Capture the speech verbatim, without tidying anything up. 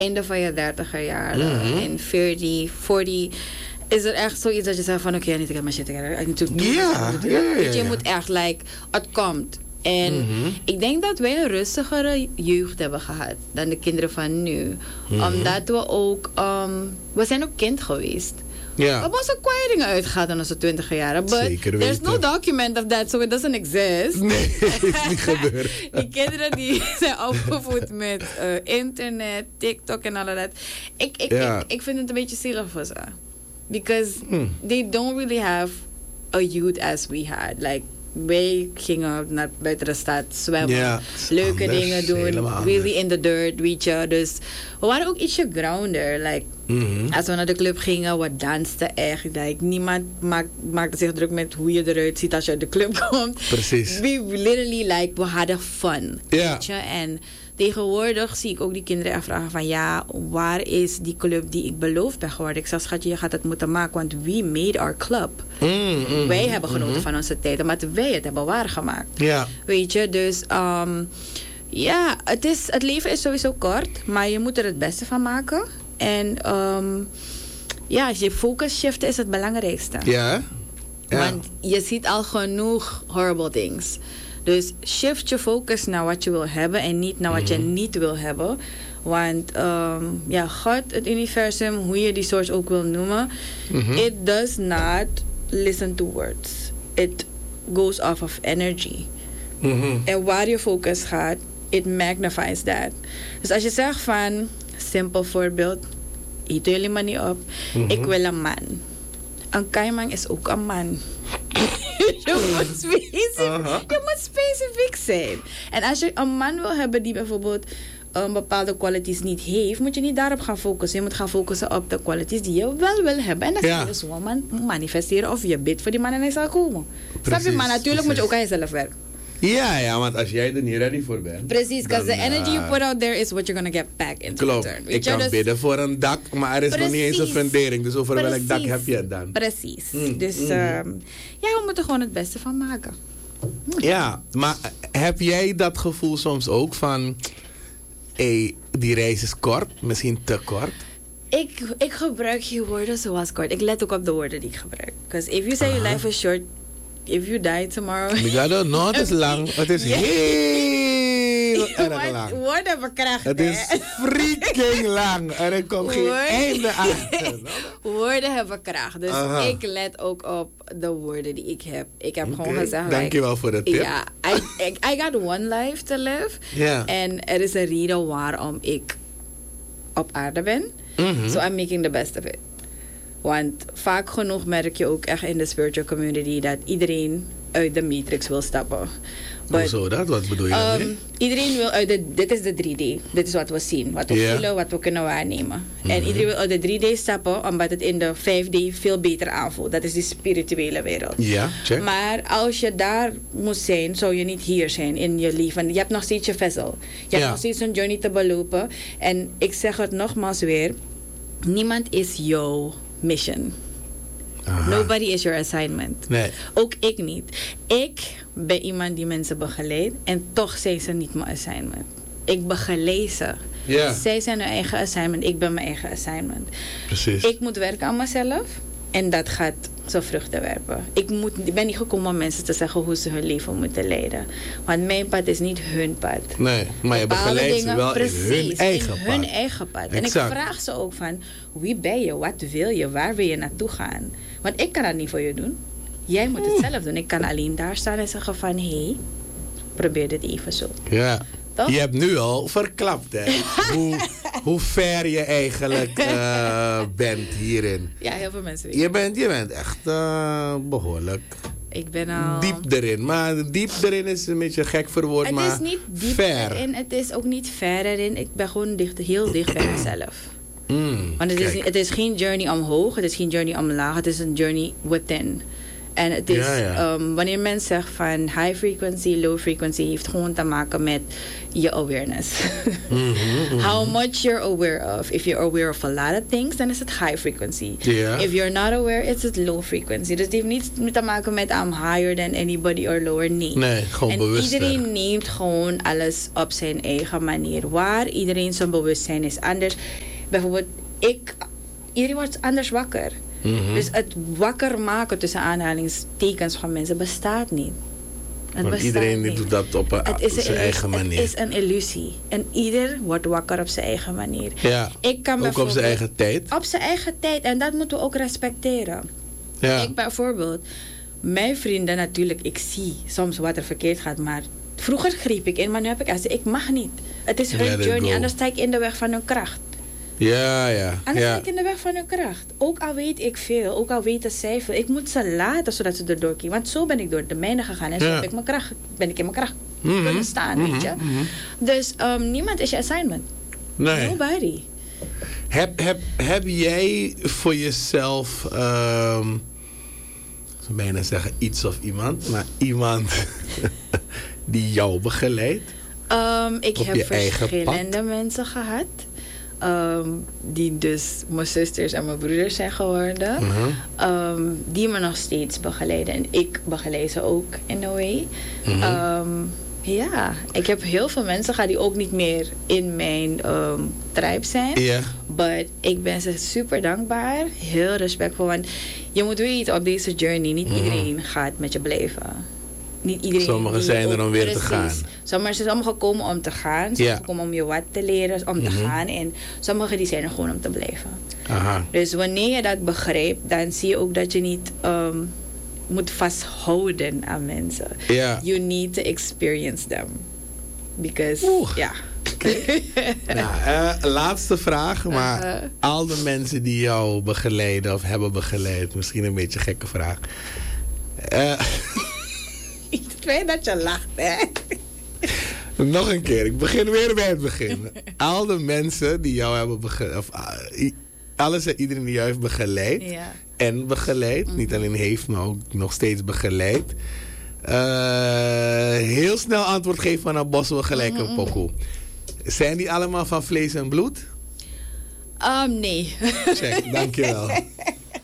einde van je dertiger jaren, Mhm. in veertig, veertig, is er echt zoiets dat je zegt van, oké, I need to get my shit together. I need to do this, I Ja, need to do ja, that. ja, Weet je, je ja. moet echt, like, het komt. En Mhm. ik denk dat wij een rustigere jeugd hebben gehad dan de kinderen van nu. Mhm. Omdat we ook, um, we zijn ook kind geweest. We Ja. hebben onze kwijtingen uitgehaald in onze twintiger jaren. But Zeker there's no weten. document of that, so it doesn't exist. Nee, is niet gebeurd. Die kinderen die zijn opgevoed met eh, internet, TikTok en al dat. Ik, ik, Ja. ik, ik vind het een beetje zielig voor ze. Because Hmm. they don't really have a youth as we had. Like, wij gingen naar buiten de stad zwemmen. Ja, Leuke anders, dingen doen. helemaal Really anders. in the dirt, weet je. Dus we waren ook ietsje grounder. Like, Mhm. als we naar de club gingen, we dansten echt. Like, niemand maak, maakte zich druk met hoe je eruit ziet als je uit de club komt. Precies. We literally, like, we hadden fun. Ja. Weet je? En tegenwoordig zie ik ook die kinderen echt vragen van, ja, waar is die club die ik beloofd ben geworden? Ik zeg, schatje, je gaat het moeten maken, want we made our club. Mm, mhm, Wij hebben genoten mhm. van onze tijd, omdat wij het hebben waargemaakt. Ja. Weet je, dus um, ja, het, is, het leven is sowieso kort, maar je moet er het beste van maken. En um, ja, je focus shiften is het belangrijkste. Ja. Ja. Want je ziet al genoeg horrible things. Dus shift je focus naar wat je wil hebben en niet naar wat je niet wil hebben. Want um, ja, God, het universum, hoe je die source ook wil noemen, Mhm. it does not listen to words. It goes off of energy. Mhm. En waar je focus gaat, it magnifies that. Dus als je zegt van, simpel voorbeeld, eet jullie maar niet op, Mhm. ik wil een man. Een kaimang is ook een man. je, moet specifiek, Aha. je moet specifiek zijn. En als je een man wil hebben die bijvoorbeeld um, bepaalde qualities niet heeft, moet je niet daarop gaan focussen. Je moet gaan focussen op de qualities die je wel wil hebben. En dat Ja. kan je zo man manifesteren of je bidt voor die man en hij zal komen. Snap je? Precies, Maar natuurlijk moet je precies. ook aan jezelf werken. Ja, ja, want als jij er niet ready voor bent. Precies, because dan, the energy eh, you put out there is what you're gonna get back in Klopt. return. Ik Weet je? kan Dus- bidden voor een dak, maar er is nog niet eens een Precies. fundering. Dus over welk dak Precies. heb je het dan? Precies. Mm, Dus mm. ehm, ja, we moeten gewoon het beste van maken. Ja, maar heb jij dat gevoel soms ook van... Hé, die reis is kort, misschien te kort? Ik, ik gebruik geen woorden zoals kort. Ik let ook op de woorden die ik gebruik. Because if you say your Aha. life is short, if you die tomorrow... Ik don't know, het is lang. Het is Ja. heel erg Want lang. woorden hebben kracht, Het hè. is freaking lang. En er komt geen Woorden- einde aan. Woorden hebben kracht. Dus Aha. ik let ook op de woorden die ik heb. Ik heb gewoon Oké, gezegd... like, dankjewel voor de tip. Ja, I, I, I got one life to live. Ja. En er is een reden waarom ik op aarde ben. Mhm. So I'm making the best of it. Want vaak genoeg merk je ook echt in de spiritual community dat iedereen uit de matrix wil stappen. But, Hoezo dat? Wat bedoel je um, daarmee? iedereen wil uit de, dit is de drie D. Dit is wat we zien, wat we Ja. voelen, wat we kunnen waarnemen. En Mhm. iedereen wil uit de drie D stappen, omdat het in de vijf D veel beter aanvoelt. Dat is die spirituele wereld. Ja, check. Maar als je daar moet zijn, zou je niet hier zijn in je leven. Je hebt nog steeds je vessel. Je hebt Ja. nog steeds een journey te belopen. En ik zeg het nogmaals weer. Niemand is jouw mission. Aha. Nobody is your assignment. Nee. Ook ik niet. Ik ben iemand die mensen begeleidt en toch zijn ze niet mijn assignment. Ik begeleid ze. Ja. Zij zijn hun eigen assignment, ik ben mijn eigen assignment. Precies. Ik moet werken aan mezelf en dat gaat zijn vruchten werpen. Ik, moet, ik ben niet gekomen om mensen te zeggen hoe ze hun leven moeten leiden. Want mijn pad is niet hun pad. Nee, maar je Bepaalde begeleidt ze dingen- wel precies, in hun eigen in hun pad. eigen pad. En ik Exact. vraag ze ook van, wie ben je? Wat wil je? Waar wil je naartoe gaan? Want ik kan dat niet voor je doen. Jij moet het zelf doen. Ik kan alleen daar staan en zeggen van, hé, hey, probeer dit even zo. Ja. Toch? Je hebt nu al verklapt, hè? hoe, hoe ver je eigenlijk eh, bent hierin. Ja, heel veel mensen weten. Je bent, je bent echt eh, behoorlijk Ik ben al... diep erin. Maar diep erin is een beetje gek verwoord, Het maar is niet diep ver. erin, het is ook niet ver erin. Ik ben gewoon dicht, heel dicht bij mezelf. Mm, Want het is, kijk. niet- het is geen journey omhoog, het is geen journey omlaag, het is een journey within. En het is, Ja, ja. Um, wanneer men zegt van high frequency, low frequency, heeft gewoon te maken met je awareness. Mhm, mhm. How much you're aware of. If you're aware of a lot of things, dan is het high frequency. Ja. If you're not aware, it's it low frequency. Dus het heeft niets te maken met I'm higher than anybody or lower. Nee. Nee, gewoon en bewuster. iedereen neemt gewoon alles op zijn eigen manier. Waar iedereen zijn bewustzijn is anders. Bijvoorbeeld, ik, iedereen wordt anders wakker. Mhm. Dus het wakker maken tussen aanhalingstekens van mensen bestaat niet. Het Want bestaat iedereen niet. doet dat op, een, Het op is zijn een eigen illusie. manier. Het is een illusie. En ieder wordt wakker op zijn eigen manier. Ja, Ik kan ook op zijn bijvoorbeeld- eigen tijd. Op zijn eigen tijd. En dat moeten we ook respecteren. Ja. Ik bijvoorbeeld, mijn vrienden natuurlijk, ik zie soms wat er verkeerd gaat, maar vroeger greep ik in, maar nu heb ik als ik mag niet. Het is Let hun it journey, go. anders sta ik in de weg van hun kracht. Ja, ja. Anders sta ja. ik in de weg van hun kracht. Ook al weet ik veel, ook al weten zij veel, ik moet ze laten zodat ze erdoor kiezen. Want zo ben ik door de mijne gegaan en zo Ja. heb ik mijn kracht, ben ik in mijn kracht Mhm, kunnen staan, mhm, weet je. mhm. Dus um, niemand is je assignment. Nee. Nobody. Heb, heb, heb jij voor jezelf, ehm, ik zou bijna zeggen iets of iemand, maar iemand die jou begeleidt? Um, ik Op heb je eigen verschillende mensen gehad. Um, die dus mijn zusters en mijn broeders zijn geworden. Mhm. Um, die me nog steeds begeleiden. En ik begeleid ze ook in a way. Mhm. Um, ja, ik heb heel veel mensen gehad die ook niet meer in mijn um, tribe zijn. Ja. Maar ik ben ze super dankbaar. Heel respectvol. Want je moet weten, op deze journey, niet Mhm. iedereen gaat met je blijven. Niet iedereen. Sommigen die zijn er ook- om weer te precies. gaan. Sommigen zijn sommigen komen om te gaan. Sommigen Ja. komen om je wat te leren, om te Mhm. gaan. En sommigen die zijn er gewoon om te blijven. Aha. Dus wanneer je dat begrijpt, dan zie je ook dat je niet um, moet vasthouden aan mensen. Ja. You need to experience them. Because, Oeh. ja. Nou, eh, laatste vraag, maar Uh-huh. al de mensen die jou begeleiden of hebben begeleid, misschien een beetje een gekke vraag. Eh, Ik weet dat je lacht, hè. nog een keer, ik begin weer bij het begin. Al de mensen die jou hebben begeleid, of ah, i- alles en iedereen die jou heeft begeleid Ja. en begeleid, niet alleen heeft, maar ook nog steeds begeleid. Eh, heel snel antwoord geven van een bos wil gelijk een pokoe. Zijn die allemaal van vlees en bloed? Um, nee. Check, dankjewel.